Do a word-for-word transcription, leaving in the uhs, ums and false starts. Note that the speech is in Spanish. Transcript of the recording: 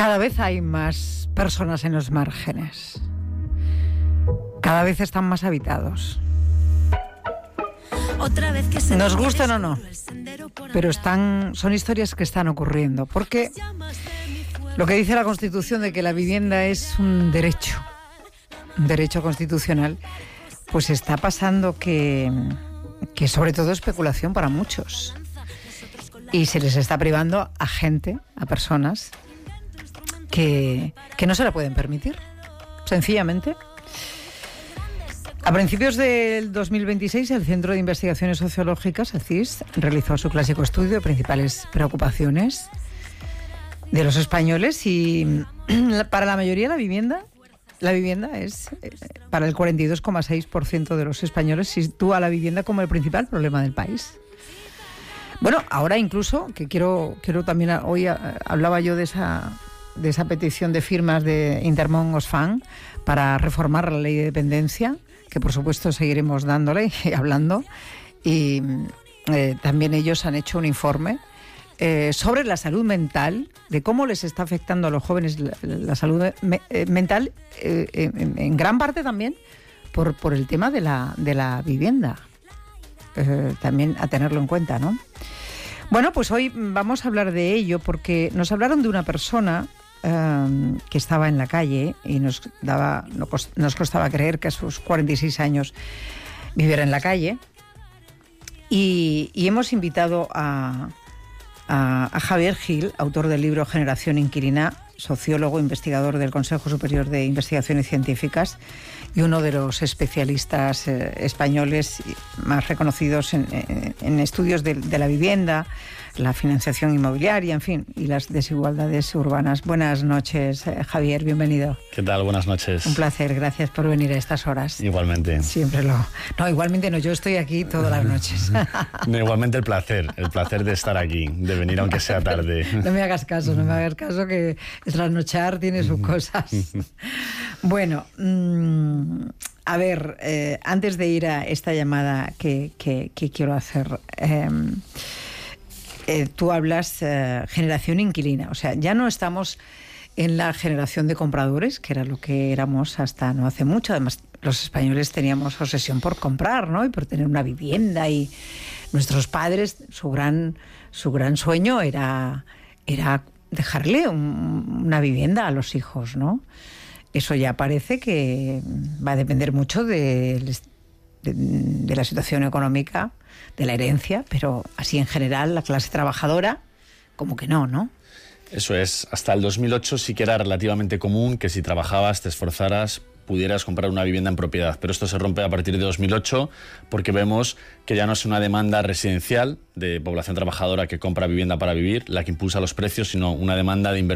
Cada vez hay más personas en los márgenes. Cada vez están más habitados. Otra vez que se Nos gustan o no, pero están, son historias que están ocurriendo. Porque lo que dice la Constitución de que la vivienda es un derecho, un derecho constitucional, pues está pasando que, que sobre todo especulación para muchos. Y se les está privando a gente, a personas, que, que no se la pueden permitir, sencillamente. A principios del dos mil veintiséis, el Centro de Investigaciones Sociológicas, el C I S, realizó su clásico estudio de principales preocupaciones de los españoles y para la mayoría la vivienda, la vivienda es, para el cuarenta y dos coma seis por ciento de los españoles, sitúa la vivienda como el principal problema del país. Bueno, ahora incluso, que quiero, quiero también, hoy hablaba yo de esa... de esa petición de firmas de Intermón Oxfam para reformar la ley de dependencia, que por supuesto seguiremos dándole y hablando, y eh, también ellos han hecho un informe eh, sobre la salud mental, de cómo les está afectando a los jóvenes la, la salud me, eh, mental, eh, en, en gran parte también por, por el tema de la, de la vivienda, eh, también a tenerlo en cuenta, ¿no? Bueno, pues hoy vamos a hablar de ello porque nos hablaron de una persona um, que estaba en la calle y nos daba, nos costaba creer que a sus cuarenta y seis años viviera en la calle. Y, y hemos invitado a, a, a Javier Gil, autor del libro Generación Inquilina, sociólogo, investigador del Consejo Superior de Investigaciones Científicas y uno de los especialistas eh, españoles más reconocidos en, en, en estudios de, de la vivienda, la financiación inmobiliaria, en fin, y las desigualdades urbanas. Buenas noches, eh, Javier, bienvenido. ¿Qué tal? Buenas noches. Un placer, gracias por venir a estas horas. Igualmente. Siempre lo... No, igualmente no, yo estoy aquí todas las noches. No, igualmente el placer, el placer de estar aquí, de venir aunque sea tarde. No me hagas caso, no me hagas caso, que trasnochar tiene sus cosas. Bueno, mmm, a ver, eh, antes de ir a esta llamada que, que, que quiero hacer... Eh, Eh, tú hablas eh, generación inquilina, o sea, ya no estamos en la generación de compradores, que era lo que éramos hasta no hace mucho. Además, los españoles teníamos obsesión por comprar, ¿no? Y por tener una vivienda, y nuestros padres, su gran, su gran sueño era, era dejarle un, una vivienda a los hijos, ¿no? Eso ya parece que va a depender mucho de, de, de la situación económica, de la herencia, pero así en general la clase trabajadora, como que no, ¿no? Eso es, hasta el dos mil ocho sí que era relativamente común que si trabajabas, te esforzaras, pudieras comprar una vivienda en propiedad, pero esto se rompe a partir de dos mil ocho porque vemos que ya no es una demanda residencial de población trabajadora que compra vivienda para vivir la que impulsa los precios, sino una demanda de inversión